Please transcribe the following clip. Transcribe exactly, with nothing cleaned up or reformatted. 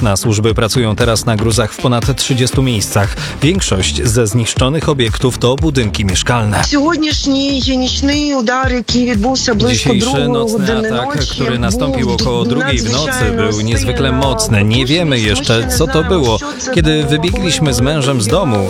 Na służby pracują teraz na gruzach w ponad trzydziestu miejscach. Większość ze zniszczonych obiektów to budynki mieszkalne. Dzisiejszy nocny atak, który nastąpił około drugiej w nocy, był niezwykle mocny. Nie wiemy jeszcze, co to było. Kiedy wybiegliśmy z mężem z domu,